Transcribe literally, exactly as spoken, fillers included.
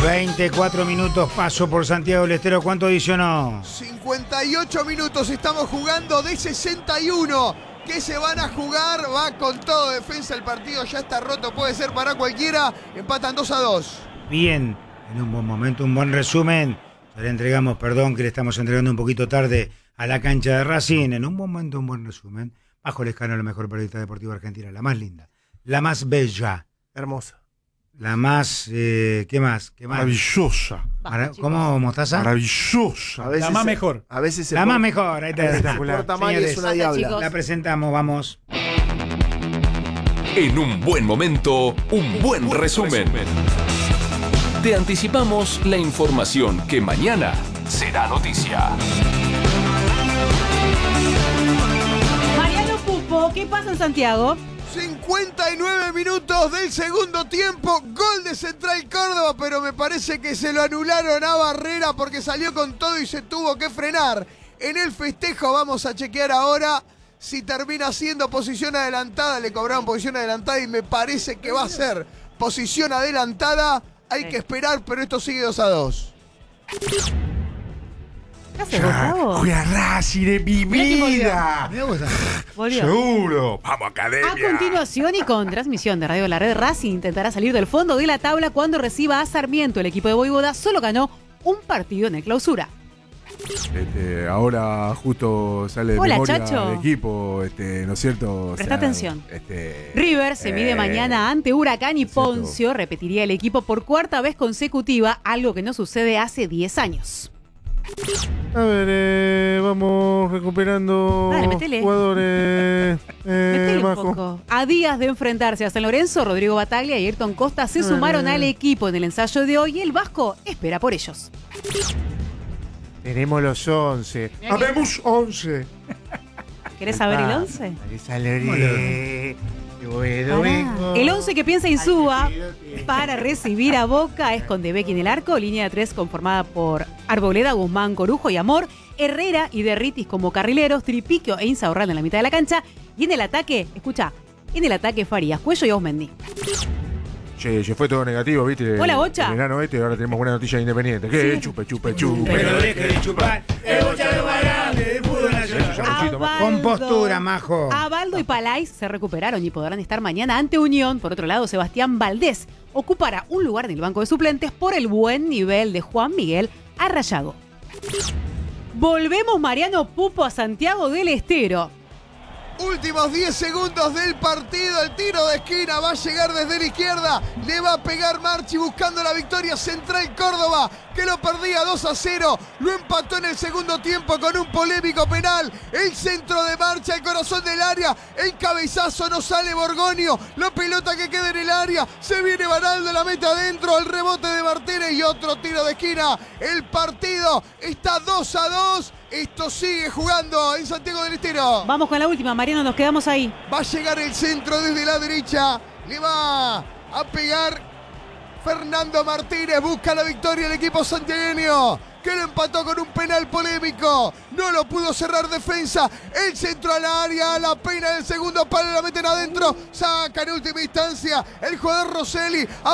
veinticuatro minutos, paso por Santiago del Estero. ¿Cuánto adicionó? cincuenta y ocho minutos estamos jugando de sesenta y uno. Que se van a jugar, va con todo defensa el partido, ya está roto, puede ser para cualquiera. Empatan dos a dos. Bien, en un buen momento, un buen resumen. Ya le entregamos, perdón que le estamos entregando un poquito tarde a la cancha de Racing. En un buen momento, un buen resumen. Bajo el escáner, la mejor periodista deportiva argentina, la más linda, la más bella. Hermosa. La más, eh, ¿qué más? ¿Qué más? Maravillosa. Mara- ¿Cómo, Mostaza? Maravillosa. A veces La más se- mejor. A veces se La por- más mejor, ahí está. Espectacular. por tamaño es una Señores, diabla. chicos. la presentamos, vamos. En un buen momento, un buen resumen. Te anticipamos la información que mañana será noticia. Mariano Pupo, ¿qué pasa en Santiago? cincuenta y nueve minutos del segundo tiempo, gol de Central Córdoba, pero me parece que se lo anularon a Barrera porque salió con todo y se tuvo que frenar. En el festejo vamos a chequear ahora si termina siendo posición adelantada, le cobraron posición adelantada y me parece que va a ser posición adelantada. Hay Sí. que esperar, pero esto sigue dos a dos. ¿Qué haces, Ya, Gustavo? juega Racing de mi Mirá que volvió. vida. Me gusta. Volvió. Seguro. Vamos, academia. A continuación y con transmisión de Radio La Red, Racing intentará salir del fondo de la tabla cuando reciba a Sarmiento. El equipo de Voivoda solo ganó un partido en el clausura. Este, ahora justo sale de Hola, memoria Chacho. el equipo, este, ¿no es cierto? O Presta atención. Este, River se mide eh, mañana ante Huracán y cierto. Poncio repetiría el equipo por cuarta vez consecutiva, algo que no sucede hace diez años. A ver, eh, vamos recuperando Dale, metele. jugadores. Eh, Metele un Majo. poco. A días de enfrentarse a San Lorenzo, Rodrigo Bataglia y Ayrton Costa se sumaron Eh. al equipo en el ensayo de hoy y el Vasco espera por ellos. Tenemos los once. Habemos once. ¿Querés saber el once? El once que piensa Insúa para recibir a Boca es con Debecki en el arco, línea de tres conformada por Arboleda, Guzmán, Corujo y Amor, Herrera y Derritis como carrileros, Tripiquio e Insaurralde en la mitad de la cancha, y en el ataque, escucha, en el ataque Farías, Cuello y Osmendi. Che, che, fue todo negativo, ¿viste? Hola, Bocha. El verano este, ahora tenemos buena noticia de Independiente. ¿Qué? Sí. Chupe, chupe, chupe. Pero deje de chupar. El bocha de grande del fútbol nacional. Chamuchito, Majo. Con postura, Majo. Abaldo y Palais se recuperaron y podrán estar mañana ante Unión. Por otro lado, Sebastián Valdés ocupará un lugar en el banco de suplentes por el buen nivel de Juan Miguel Arrayago. Volvemos, Mariano Pupo, a Santiago del Estero. Últimos diez segundos del partido, el tiro de esquina va a llegar desde la izquierda, le va a pegar Marchi buscando la victoria. Central Córdoba, que lo perdía dos a cero, lo empató en el segundo tiempo con un polémico penal. El centro de Marchi al corazón del área, el cabezazo no sale Borgonio, la pelota que queda en el área, se viene Baraldo, la mete adentro, el rebote de Martínez y otro tiro de esquina. El partido está dos a dos. Esto sigue jugando en Santiago del Estero. Vamos con la última, Mariano, nos quedamos ahí. Va a llegar el centro desde la derecha. Le va a pegar Fernando Martínez. Busca la victoria el equipo santiagueño, que lo empató con un penal polémico. No lo pudo cerrar defensa. El centro al área, la pena del segundo palo, la meten adentro. Saca en última instancia el jugador Rosselli.